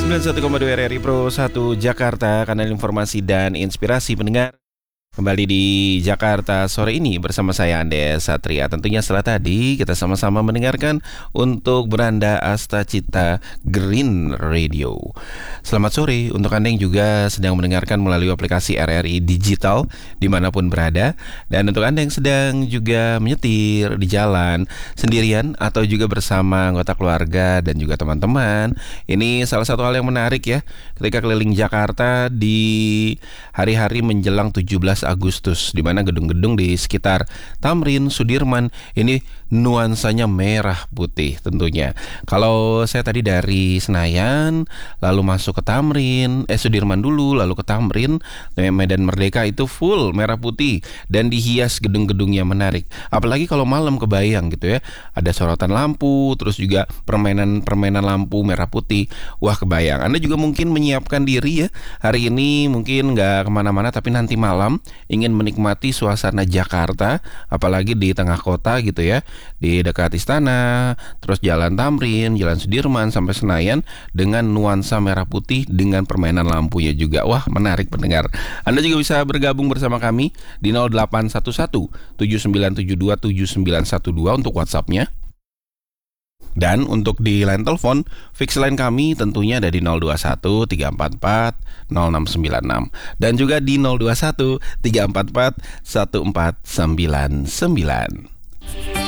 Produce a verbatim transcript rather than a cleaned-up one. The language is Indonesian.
sembilan puluh satu koma dua R R I Pro satu Jakarta, kanal informasi dan inspirasi pendengar. Kembali di Jakarta sore ini bersama saya Andes Satria. Tentunya setelah tadi kita sama-sama mendengarkan untuk Beranda Asta Cita Green Radio. Selamat sore untuk Anda yang juga sedang mendengarkan melalui aplikasi R R I Digital dimanapun berada. Dan untuk Anda yang sedang juga menyetir di jalan sendirian atau juga bersama anggota keluarga dan juga teman-teman, ini salah satu hal yang menarik ya, ketika keliling Jakarta di hari-hari menjelang tujuh belas Agustus, di mana gedung-gedung di sekitar Tamrin, Sudirman ini nuansanya merah putih tentunya. Kalau saya tadi dari Senayan lalu masuk ke Tamrin, eh Sudirman dulu lalu ke Tamrin, Medan Merdeka itu full merah putih dan dihias gedung-gedungnya menarik. Apalagi kalau malam kebayang gitu ya, ada sorotan lampu, terus juga permainan-permainan lampu merah putih. Wah kebayang. Anda juga mungkin menyiapkan diri ya, hari ini mungkin nggak kemana-mana tapi nanti malam ingin menikmati suasana Jakarta, apalagi di tengah kota gitu ya, di dekat istana, terus jalan Tamrin, jalan Sudirman sampai Senayan dengan nuansa merah putih dengan permainan lampunya juga. Wah menarik pendengar. Anda juga bisa bergabung bersama kami di nol delapan satu satu tujuh sembilan tujuh dua tujuh sembilan satu dua untuk WhatsApp-nya. Dan untuk di line telepon, fix line kami tentunya ada di nol dua satu tiga empat empat nol enam sembilan enam dan juga di nol dua satu tiga empat empat satu empat sembilan sembilan.